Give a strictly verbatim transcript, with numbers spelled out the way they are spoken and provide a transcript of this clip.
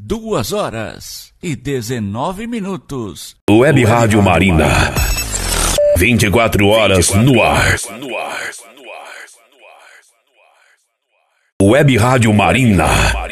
Duas horas e dezenove minutos. Web Rádio Marina. vinte e quatro horas no ar. Web Rádio Marina.